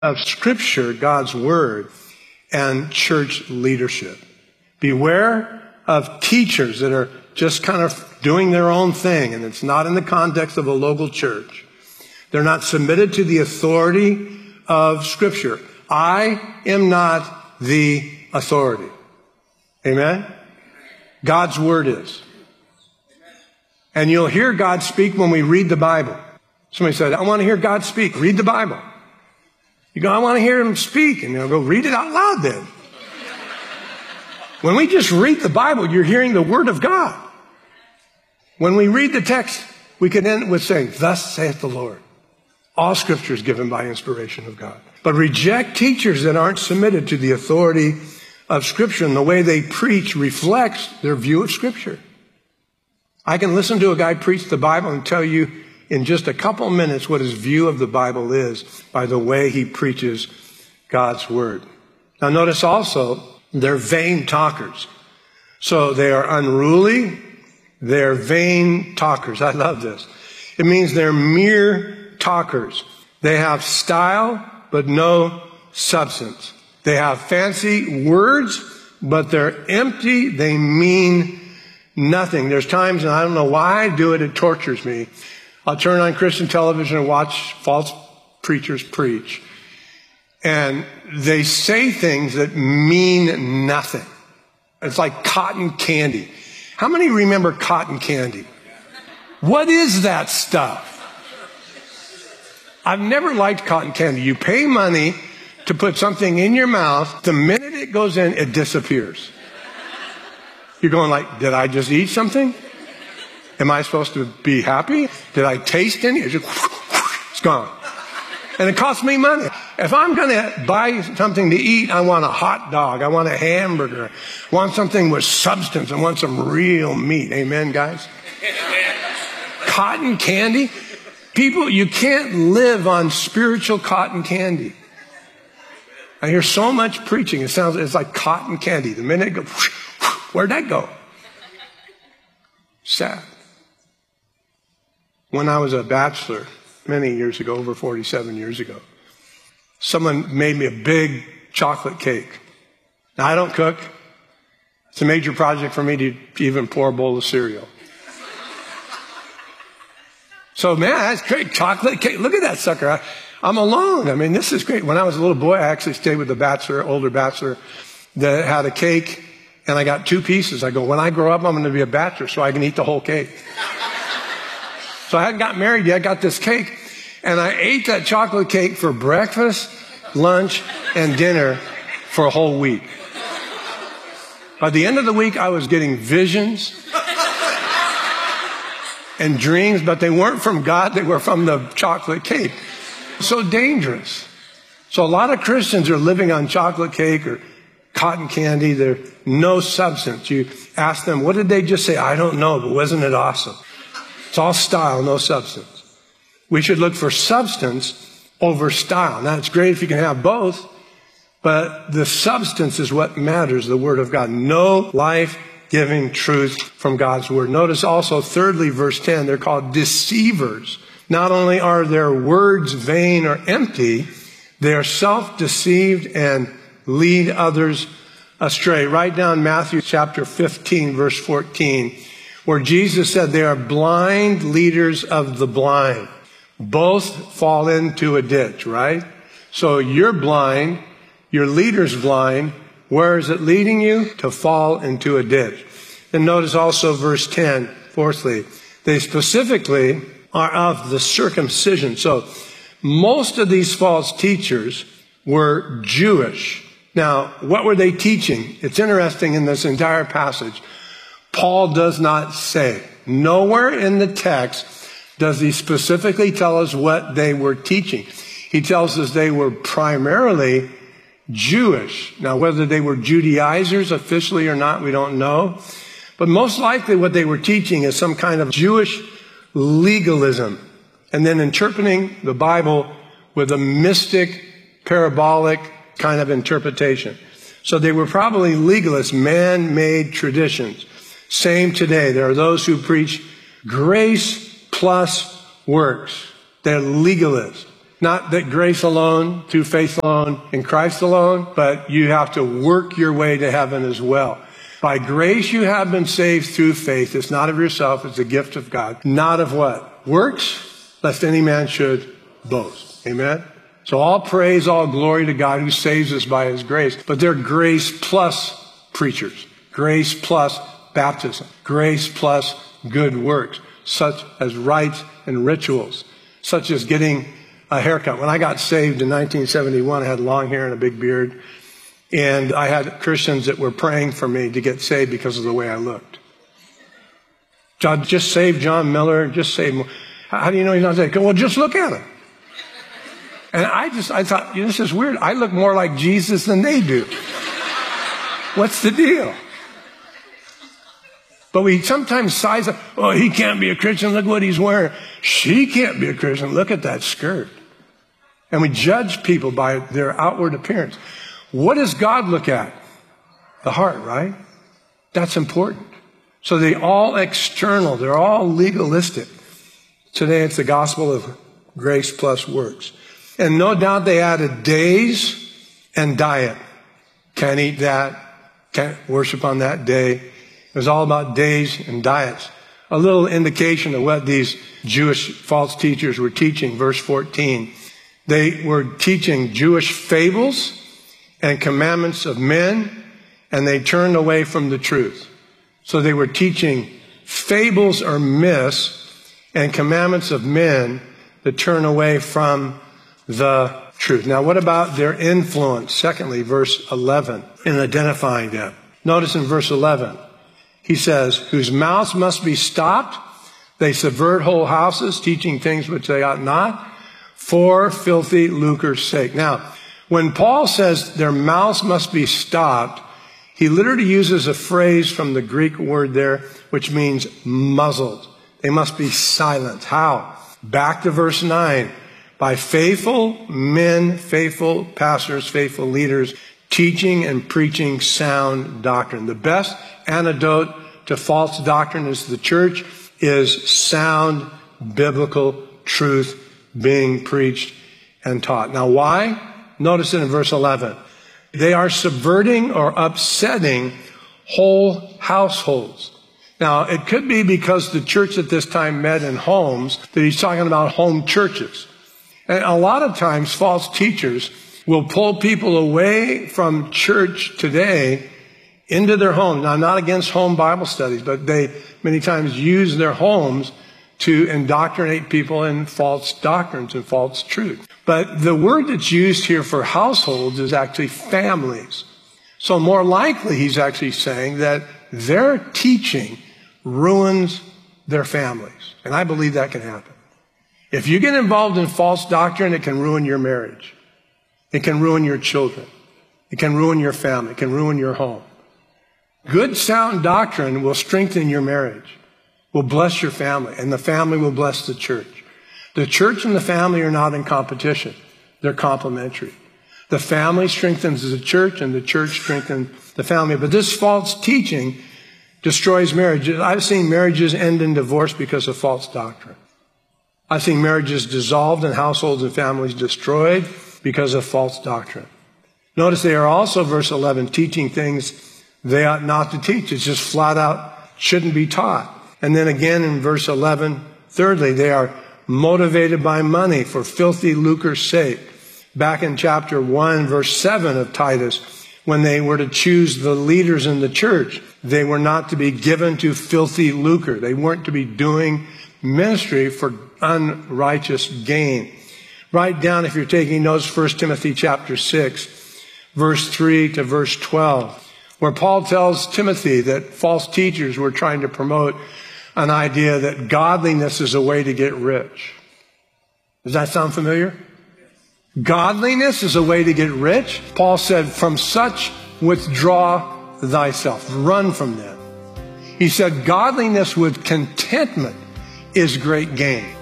of Scripture, God's Word, and church leadership. Beware of teachers that are just kind of doing their own thing, and it's not in the context of a local church. They're not submitted to the authority of Scripture. I am not the authority. Amen? God's Word is. And you'll hear God speak when we read the Bible. Somebody said, I want to hear God speak. Read the Bible. You go, I want to hear Him speak. And you'll go, read it out loud then. When we just read the Bible, you're hearing the Word of God. When we read the text, we can end with saying, thus saith the Lord. All Scripture is given by inspiration of God. But reject teachers that aren't submitted to the authority of Scripture, and the way they preach reflects their view of Scripture. I can listen to a guy preach the Bible and tell you in just a couple minutes what his view of the Bible is by the way he preaches God's Word. Now notice also, they're vain talkers. So they are unruly, they're vain talkers. I love this. It means they're mere talkers. They have style, but no substance. They have fancy words, but they're empty. They mean nothing. There's times, and I don't know why I do it, it tortures me. I'll turn on Christian television and watch false preachers preach. And they say things that mean nothing. It's like cotton candy. How many remember cotton candy? What is that stuff? I've never liked cotton candy. You pay money to put something in your mouth. The minute it goes in, it disappears. You're going like, did I just eat something? Am I supposed to be happy? Did I taste any? It's gone. And it costs me money. If I'm going to buy something to eat, I want a hot dog. I want a hamburger. I want something with substance. I want some real meat. Amen, guys? Cotton candy? People, you can't live on spiritual cotton candy. I hear so much preaching. It's like cotton candy. The minute it goes, where'd that go? Sad. When I was a bachelor, many years ago, over 47 years ago, someone made me a big chocolate cake. Now, I don't cook. It's a major project for me to even pour a bowl of cereal. So, man, that's great. Chocolate cake. Look at that sucker. I'm alone. I mean, this is great. When I was a little boy, I actually stayed with a older bachelor that had a cake, and I got 2 pieces. I go, when I grow up, I'm going to be a bachelor so I can eat the whole cake. So I hadn't got married yet. I got this cake, and I ate that chocolate cake for breakfast, lunch, and dinner for a whole week. By the end of the week, I was getting visions and dreams, but they weren't from God. They were from the chocolate cake. So dangerous. So a lot of Christians are living on chocolate cake or cotton candy. There's no substance. You ask them, what did they just say? I don't know, but wasn't it awesome? It's all style, no substance. We should look for substance over style. Now, it's great if you can have both, but the substance is what matters, the Word of God. No life-giving truth from God's Word. Notice also, thirdly, verse 10, they're called deceivers. Not only are their words vain or empty, they are self-deceived and lead others astray. Write down Matthew chapter 15, verse 14, where Jesus said they are blind leaders of the blind. Both fall into a ditch, right? So you're blind, your leader's blind. Where is it leading you? To fall into a ditch. And notice also verse 10, fourthly, they specifically are of the circumcision. So most of these false teachers were Jewish. Now, what were they teaching? It's interesting in this entire passage. Paul does not say. Nowhere in the text does he specifically tell us what they were teaching. He tells us they were primarily Jewish. Now, whether they were Judaizers officially or not, we don't know. But most likely what they were teaching is some kind of Jewish legalism, and then interpreting the Bible with a mystic, parabolic kind of interpretation. So they were probably legalists, man-made traditions. Same today. There are those who preach grace plus works. They're legalists. Not that grace alone, through faith alone, in Christ alone, but you have to work your way to heaven as well. By grace you have been saved through faith. It's not of yourself, it's a gift of God. Not of what? Works, lest any man should boast. Amen? So all praise, all glory to God who saves us by his grace. But they're grace plus preachers. Grace plus baptism. Grace plus good works, such as rites and rituals, such as getting a haircut. When I got saved in 1971, I had long hair and a big beard. And I had Christians that were praying for me to get saved because of the way I looked. God, just save John Miller. Just save him. How do you know he's not saved? Well, just look at him. And I thought, this is weird. I look more like Jesus than they do. What's the deal? But we sometimes size up, oh, he can't be a Christian. Look what he's wearing. She can't be a Christian. Look at that skirt. And we judge people by their outward appearance. What does God look at? The heart, right? That's important. So they're all external. They're all legalistic. Today it's the gospel of grace plus works. And no doubt they added days and diet. Can't eat that. Can't worship on that day. It was all about days and diets. A little indication of what these Jewish false teachers were teaching. Verse 14. They were teaching Jewish fables and commandments of men, and they turned away from the truth. So they were teaching fables or myths and commandments of men that turn away from the truth. Now, what about their influence? Secondly, verse 11, in identifying them. Notice in verse 11, he says, whose mouths must be stopped. They subvert whole houses, teaching things which they ought not, for filthy lucre's sake. Now, when Paul says their mouths must be stopped, he literally uses a phrase from the Greek word there, which means muzzled. They must be silent. How? Back to verse 9. By faithful men, faithful pastors, faithful leaders, teaching and preaching sound doctrine. The best antidote to false doctrine is the church is sound biblical truth being preached and taught. Now, why? Notice it in verse 11. They are subverting or upsetting whole households. Now, it could be because the church at this time met in homes that he's talking about home churches. And a lot of times, false teachers will pull people away from church today into their homes. Now, I'm not against home Bible studies, but they many times use their homes to indoctrinate people in false doctrines and false truth. But the word that's used here for households is actually families. So more likely he's actually saying that their teaching ruins their families. And I believe that can happen. If you get involved in false doctrine, it can ruin your marriage. It can ruin your children. It can ruin your family. It can ruin your home. Good sound doctrine will strengthen your marriage, will bless your family, and the family will bless the church. The church and the family are not in competition. They're complementary. The family strengthens the church, and the church strengthens the family. But this false teaching destroys marriages. I've seen marriages end in divorce because of false doctrine. I've seen marriages dissolved and households and families destroyed because of false doctrine. Notice they are also, verse 11, teaching things they ought not to teach. It's just flat out shouldn't be taught. And then again in verse 11, thirdly, they are motivated by money for filthy lucre's sake. Back in chapter 1, verse 7 of Titus, when they were to choose the leaders in the church, they were not to be given to filthy lucre. They weren't to be doing ministry for unrighteous gain. Write down, if you're taking notes, 1 Timothy chapter 6, verse 3 to verse 12, where Paul tells Timothy that false teachers were trying to promote an idea that godliness is a way to get rich. Does that sound familiar? Godliness is a way to get rich. Paul said, from such withdraw thyself. Run from them. He said, godliness with contentment is great gain.